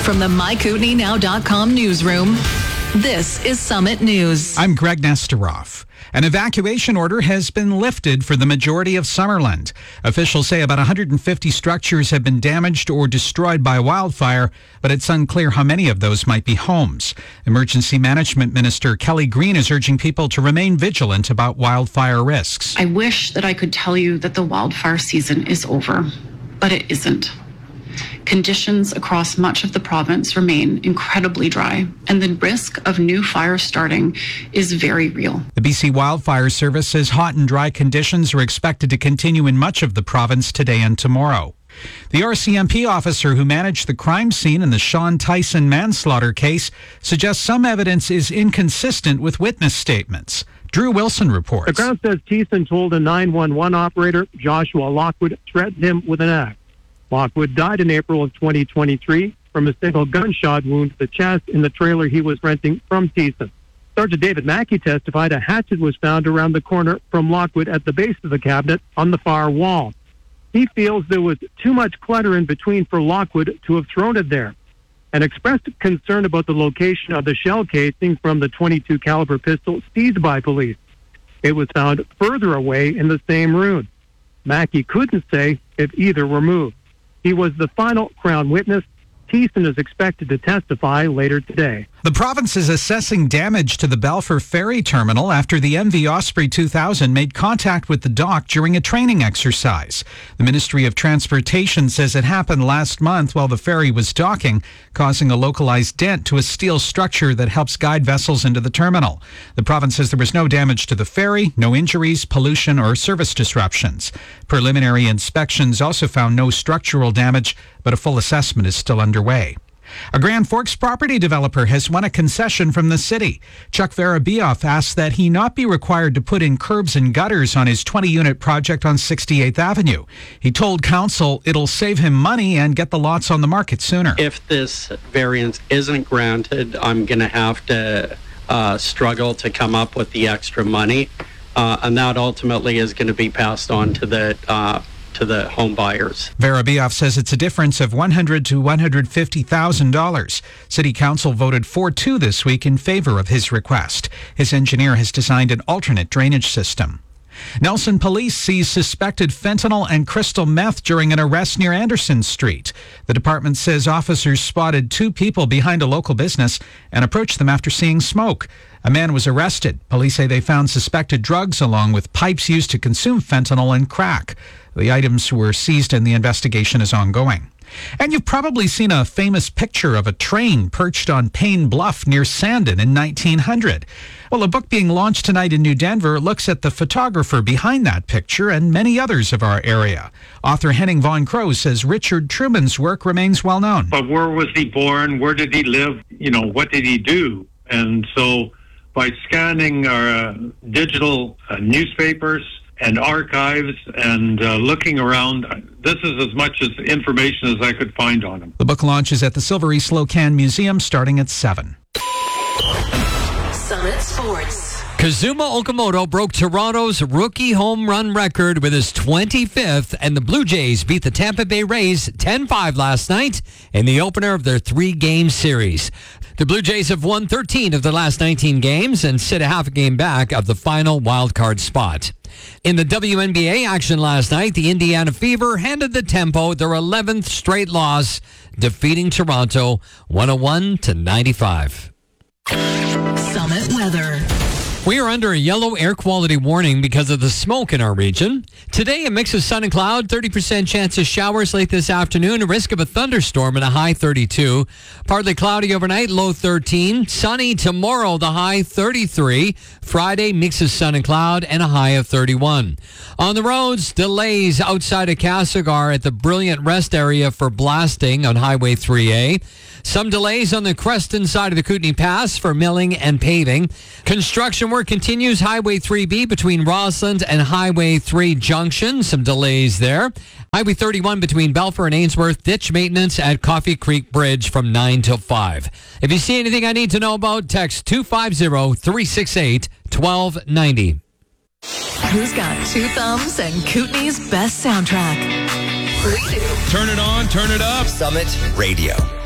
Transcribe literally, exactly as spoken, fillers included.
From the my kootenai now dot com newsroom, this is Summit News. I'm Greg Nesteroff. An evacuation order has been lifted for the majority of Summerland. Officials say about one hundred fifty structures have been damaged or destroyed by wildfire, but it's unclear how many of those might be homes. Emergency Management Minister Kelly Green is urging people to remain vigilant about wildfire risks. I wish that I could tell you that the wildfire season is over, but it isn't. Conditions across much of the province remain incredibly dry, and the risk of new fires starting is very real. The B C Wildfire Service says hot and dry conditions are expected to continue in much of the province today and tomorrow. The R C M P officer who managed the crime scene in the Sean Tyson manslaughter case suggests some evidence is inconsistent with witness statements. Drew Wilson reports. The Crown says Tyson told a nine one one operator, Joshua Lockwood, threatened him with an axe. Lockwood died in April of twenty twenty-three from a single gunshot wound to the chest in the trailer he was renting from Tyson. Sergeant David Mackey testified a hatchet was found around the corner from Lockwood at the base of the cabinet on the far wall. He feels there was too much clutter in between for Lockwood to have thrown it there, and expressed concern about the location of the shell casing from the twenty-two caliber pistol seized by police. It was found further away in the same room. Mackey couldn't say if either were moved. He was the final Crown witness. Tyson is expected to testify later today. The province is assessing damage to the Balfour Ferry Terminal after the M V Osprey two thousand made contact with the dock during a training exercise. The Ministry of Transportation says it happened last month while the ferry was docking, causing a localized dent to a steel structure that helps guide vessels into the terminal. The province says there was no damage to the ferry, no injuries, pollution, or service disruptions. Preliminary inspections also found no structural damage, but a full assessment is still underway. A Grand Forks property developer has won a concession from the city. Chuck Verabioff asked that he not be required to put in curbs and gutters on his twenty-unit project on sixty-eighth Avenue. He told council it'll save him money and get the lots on the market sooner. If this variance isn't granted, I'm going to have to uh, struggle to come up with the extra money, uh, and that ultimately is going to be passed on to the uh, to the home buyers. Verabioff says it's a difference of one hundred thousand to one hundred fifty thousand dollars. City Council voted four two this week in favor of his request. His engineer has designed an alternate drainage system. Nelson police seized suspected fentanyl and crystal meth during an arrest near Anderson Street. The department says officers spotted two people behind a local business and approached them after seeing smoke. A man was arrested. Police say they found suspected drugs along with pipes used to consume fentanyl and crack. The items were seized and the investigation is ongoing. And you've probably seen a famous picture of a train perched on Payne Bluff near Sandon in nineteen hundred. Well, a book being launched tonight in New Denver looks at the photographer behind that picture and many others of our area. Author Henning Von Crow says Richard Truman's work remains well known. But where was he born? Where did he live? You know, what did he do? And so by scanning our uh, digital uh, newspapers and archives and uh, looking around, this is as much as information as I could find on him. The book launches at the Silver East Locan Museum starting at seven. Summit Sports. Kazuma Okamoto broke Toronto's rookie home run record with his twenty-fifth, and the Blue Jays beat the Tampa Bay Rays ten five last night in the opener of their three-game series. The Blue Jays have won thirteen of their last nineteen games and sit a half a game back of the final wild-card spot. In the W N B A action last night, the Indiana Fever handed the Tempo their eleventh straight loss, defeating Toronto one oh one to ninety-five. Summit weather. We are under a yellow air quality warning because of the smoke in our region. Today, a mix of sun and cloud, thirty percent chance of showers late this afternoon, a risk of a thunderstorm and a high thirty-two. Partly cloudy overnight, low thirteen. Sunny tomorrow, the high thirty-three. Friday, mix of sun and cloud and a high of thirty-one. On the roads, delays outside of Castlegar at the Brilliant Rest area for blasting on Highway three A. Some delays on the Creston side of the Kootenai Pass for milling and paving. Construction work continues Highway three B between Rossland and Highway three Junction. Some delays there. Highway thirty-one between Balfour and Ainsworth. Ditch maintenance at Coffee Creek Bridge from nine till five. If you see anything I need to know about, text two five zero, three six eight, one two nine zero. Who's got two thumbs and Kootenai's best soundtrack? We do. Turn it on, turn it up. Summit Radio.